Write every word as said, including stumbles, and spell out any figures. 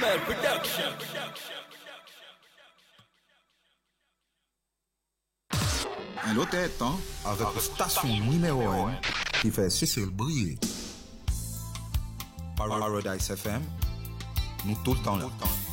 Caramel Production. Un autre temps avec la station numéro un qui fait Cécile briller. Paradise F M, nous tout le temps là.